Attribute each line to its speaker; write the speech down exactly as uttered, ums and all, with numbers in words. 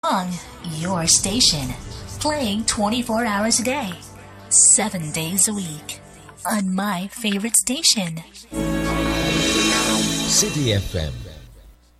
Speaker 1: On your station, playing twenty-four hours a day, seven days a week, on my favorite station.
Speaker 2: City F M